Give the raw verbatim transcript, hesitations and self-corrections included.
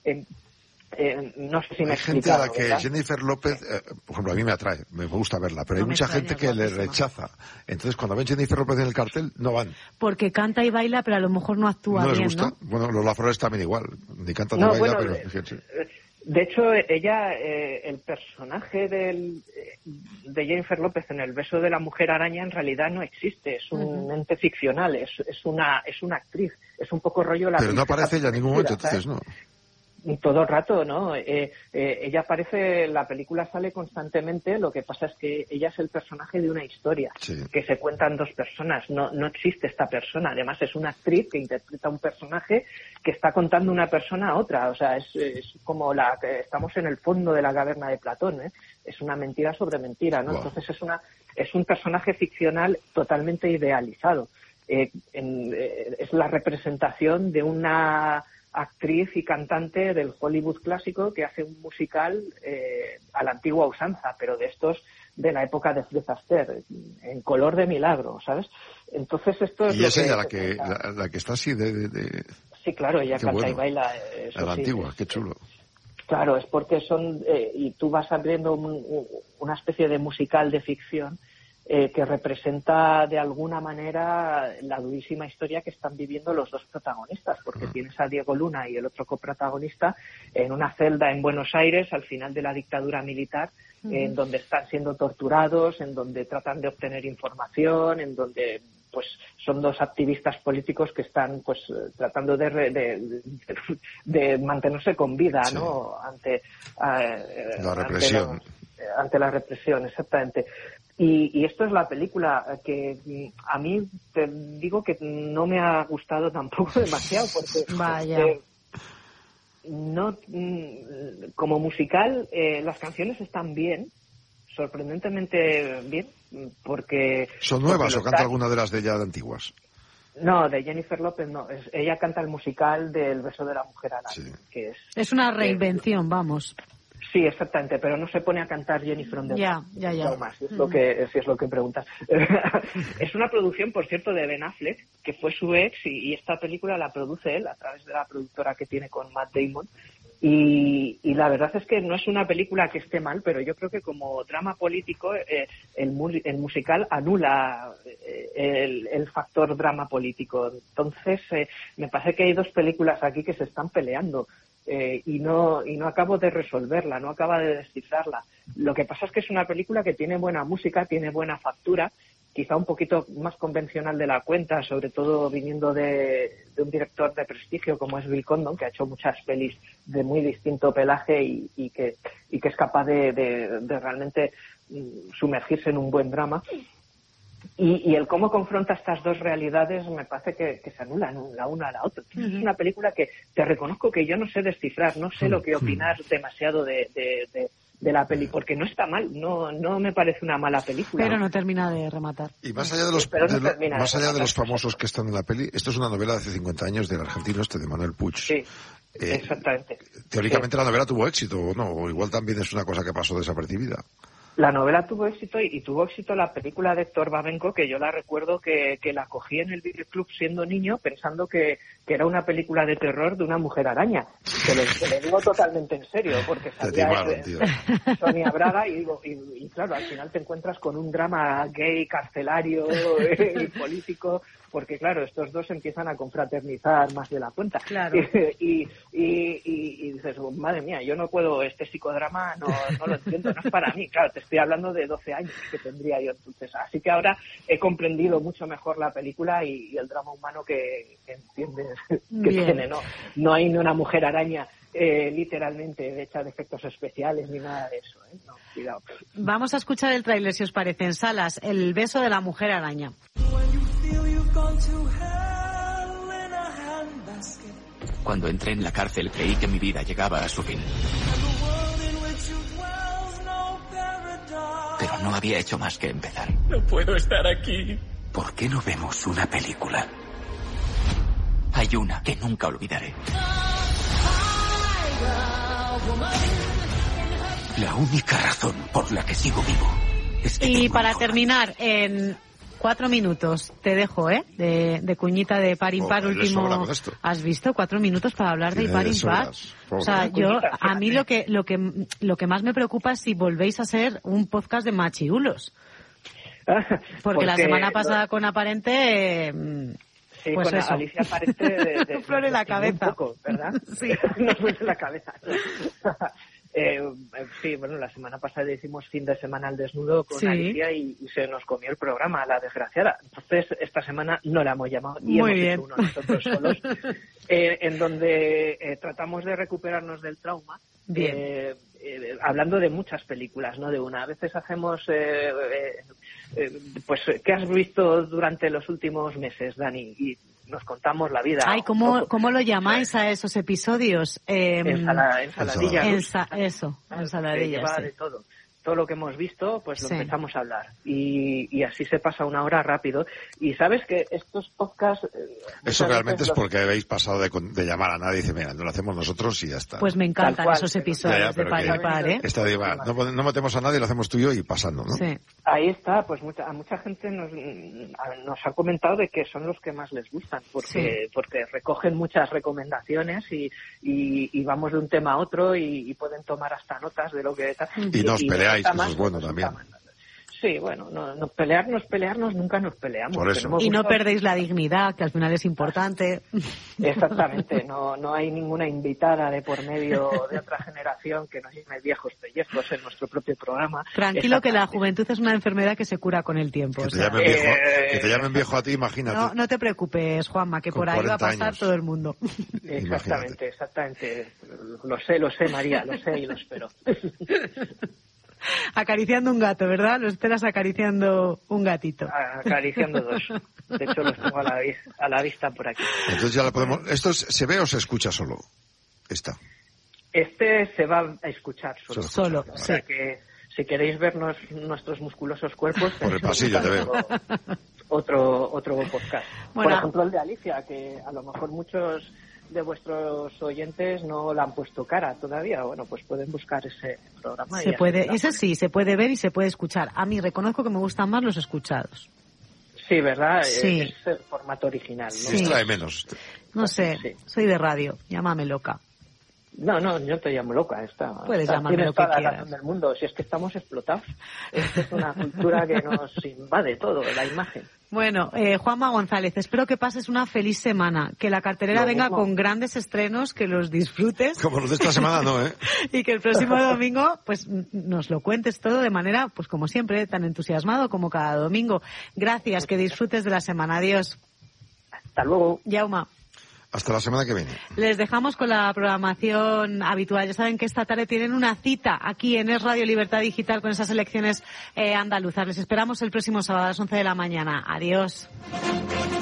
Eh, Eh, no sé si me hay gente a la que ¿verdad? Jennifer López, eh, por ejemplo, a mí me atrae, me gusta verla, pero No hay mucha gente que le rechaza. Entonces, cuando ven Jennifer López en el cartel, no van. Porque canta y baila, pero a lo mejor no actúa no les bien, gusta. ¿no? Bueno, Lola Flores también igual, ni canta ni No, baila, bueno, pero... eh, fíjense. De hecho, ella, eh, el personaje del, eh, de Jennifer López en El beso de la mujer araña en realidad no existe, es un uh-huh. ente ficcional, es, es una es una actriz, es un poco rollo la... Pero no aparece ella en ningún momento, entonces, ¿no? Todo el rato, ¿no? Eh, eh, ella aparece, la película sale constantemente, lo que pasa es que ella es el personaje de una historia, sí. que se cuentan dos personas, no, no existe esta persona, además es una actriz que interpreta un personaje que está contando una persona a otra, o sea, es, es como la que estamos en el fondo de la caverna de Platón, ¿eh? Es una mentira sobre mentira, ¿no? Wow. Entonces es una es un personaje ficcional totalmente idealizado, eh, en, eh, es la representación de una actriz y cantante del Hollywood clásico que hace un musical eh, a la antigua usanza, pero de estos de la época de Fred Astaire, en color de milagro, ¿sabes? Entonces esto es y lo es que, ella la que la, la que está así de, de, de... sí, claro, ella qué canta bueno. y baila eso, a la sí, antigua, es, qué chulo. Claro, es porque son eh, y tú vas abriendo un, un, una especie de musical de ficción Eh, que representa de alguna manera la durísima historia que están viviendo los dos protagonistas, porque uh-huh. tienes a Diego Luna y el otro coprotagonista en una celda en Buenos Aires al final de la dictadura militar, uh-huh. en donde están siendo torturados, en donde tratan de obtener información, en donde pues son dos activistas políticos que están pues tratando de, de, de, de mantenerse con vida, sí. ¿no? Ante eh, la represión. Ante la, ante la represión, exactamente. Y, y esto es la película que a mí te digo que no me ha gustado tampoco demasiado porque Vaya. Eh, no como musical eh, las canciones están bien, sorprendentemente bien, porque son nuevas porque o canta está... alguna de las de ella de antiguas. No, de Jennifer López no, es, ella canta el musical del beso de la mujer araña, sí. que es es una reinvención, eh, vamos. Sí, exactamente, pero no se pone a cantar Jenny from the Ya, ya, ya. Más, si es lo que, si es lo que preguntas. Es una producción, por cierto, de Ben Affleck, que fue su ex, y, y esta película la produce él a través de la productora que tiene con Matt Damon. Y, y la verdad es que no es una película que esté mal, pero yo creo que como drama político eh, el, mu- el musical anula eh, el, el factor drama político. Entonces, eh, me parece que hay dos películas aquí que se están peleando. Eh, y no y no acabo de resolverla, no acaba de descifrarla. Lo que pasa es que es una película que tiene buena música, tiene buena factura, quizá un poquito más convencional de la cuenta, sobre todo viniendo de, de un director de prestigio como es Bill Condon, que ha hecho muchas pelis de muy distinto pelaje y, y que y que es capaz de, de, de realmente sumergirse en un buen drama. Y, y el cómo confronta estas dos realidades me parece que, que se anulan la una a la otra. Entonces, uh-huh. Es una película que te reconozco que yo no sé descifrar, no sé lo que opinar demasiado de, de, de, de la peli, porque no está mal, no no me parece una mala película. Pero no termina de rematar. Y más allá de los, sí, no de lo, más de allá de los famosos que están en la peli, esto es una novela de hace cincuenta años del argentino este de Manuel Puig. Sí. Eh, exactamente. Teóricamente sí. La novela tuvo éxito, ¿o no? O igual también es una cosa que pasó desapercibida. La novela tuvo éxito y, y tuvo éxito la película de Héctor Babenco, que yo la recuerdo que, que la cogí en el videoclub siendo niño pensando que, que era una película de terror de una mujer araña. Te lo, te lo digo totalmente en serio, porque salía Sonia Braga y digo, y, y claro, al final te encuentras con un drama gay, carcelario y político, porque claro, estos dos empiezan a confraternizar más de la cuenta. Claro. Y, y, y, y, y dices, oh, madre mía, yo no puedo, este psicodrama no, no lo entiendo, no es para mí. Claro, te estoy hablando de doce años que tendría yo entonces. Así que ahora he comprendido mucho mejor la película y, y el drama humano que, que entiendes que Bien. tiene, ¿no? No hay ni una mujer araña eh, literalmente hecha de efectos especiales ni nada de eso, ¿eh? No, cuidado. Vamos a escuchar el tráiler, si os parece, en salas, El beso de la mujer araña. Cuando entré en la cárcel creí que mi vida llegaba a su fin. Pero no había hecho más que empezar. No puedo estar aquí. ¿Por qué no vemos una película? Hay una que nunca olvidaré. La única razón por la que sigo vivo es que Y tengo para hijos. terminar, en Cuatro minutos, te dejo, ¿eh? De, de cuñita de par impar, Oh, le sobra último. con esto. ¿Has visto? Cuatro minutos para hablar de Tiene par impar. sobras. O sea, Pobre. yo, Cuñita, a mí fíjate. lo que, lo que, lo que más me preocupa es si volvéis a hacer un podcast de machirulos. Porque, la semana pasada con Aparente, eh, Sí, pues con eso. Alicia Aparente de, de, Flor en la nos timó cabeza. un poco, ¿verdad? Sí. Nos fue en la cabeza. eh, sí, bueno, la semana pasada hicimos fin de semana al desnudo con Sí. Alicia y, y se nos comió el programa, la desgraciada. Entonces, esta semana no la hemos llamado y Muy hemos bien. hecho uno nosotros solos, eh, en donde eh, tratamos de recuperarnos del trauma. Bien. Eh, eh, hablando de muchas películas, no de una. A veces hacemos, eh, eh, eh, pues, ¿qué has visto durante los últimos meses, Dani? Y nos contamos la vida. Ay, ¿cómo, ¿no? ¿cómo lo llamáis a esos episodios? Eh, Ensala- ensaladilla. ensa- eso, Claro, ensaladilla, que lleva sí. de todo. Todo lo que hemos visto, pues lo Sí. empezamos a hablar. Y, y así se pasa una hora rápido. Y sabes que estos podcasts... eh, Eso muchas realmente veces es los- porque habéis pasado de, con- de llamar a nadie y dice, mira, no lo hacemos nosotros y ya está. Pues me encantan Tal cual, esos pero- episodios Ya, ya, de pero par que- y par, ¿eh? Esta de, va, no, no metemos a nadie, lo hacemos tú y yo y pasando, ¿no? Sí. Ahí está, pues mucha, a mucha gente nos, a- nos ha comentado de que son los que más les gustan, porque, Sí. porque recogen muchas recomendaciones y, y, y vamos de un tema a otro y, y pueden tomar hasta notas de lo que... Y no os peleáis, nos gusta que eso más, es bueno nos también. gusta más. Sí, bueno, no, no, pelearnos, pelearnos, nunca nos peleamos. Por eso. Tenemos Y no gustos- perdéis la dignidad, que al final es importante. Exactamente, no, no hay ninguna invitada de por medio de otra generación que nos llame viejos pellejos en nuestro propio programa. Tranquilo que la Exactamente. juventud es una enfermedad que se cura con el tiempo. Que o te, sea, llamen viejo, Eh, que te llamen viejo a ti, imagínate. no, no te preocupes, Juanma, que Con por ahí va a cuarenta pasar años. todo el mundo. Exactamente, exactamente. Lo sé, lo sé, María, lo sé y lo espero. Acariciando un gato, ¿verdad? Lo esperas acariciando un gatito. Acariciando dos. De hecho, los tengo a la, vi- a la vista por aquí. Entonces ya la podemos... ¿Esto es- se ve o se escucha solo? Esta. Este se va a escuchar solo. Solo, O sí. sea que si queréis vernos nuestros musculosos cuerpos... Por el tenéis pasillo que te buscar Otro, otro podcast. Bueno. Por ejemplo, el de Alicia, que a lo mejor muchos de vuestros oyentes no le han puesto cara todavía. Bueno, pues pueden buscar ese programa. y Se así puede, la ese ponen. sí, se puede ver y se puede escuchar. A mí reconozco que me gustan más los escuchados. Sí, ¿verdad? Sí. Es el formato original, ¿no? Sí. Distrae menos. No sé, Sí. soy de radio, llámame loca. No, no, yo te llamo loca. Está, Puedes está- llamarme tienes lo que toda la quieras. razón del mundo. Si es que estamos explotados. Esto es una cultura que nos invade todo, la imagen. Bueno, eh, Juanma González, espero que pases una feliz semana, que la cartelera Lo venga mismo. con grandes estrenos, que los disfrutes Como los de esta semana, no, ¿eh? y que el próximo domingo pues n- nos lo cuentes todo de manera, pues como siempre, tan entusiasmado como cada domingo. Gracias, que disfrutes de la semana. Adiós. Hasta luego. Yauma. Hasta la semana que viene. Les dejamos con la programación habitual. Ya saben que esta tarde tienen una cita aquí en Es Radio Libertad Digital con esas elecciones eh, andaluzas. Les esperamos el próximo sábado a las once de la mañana. Adiós.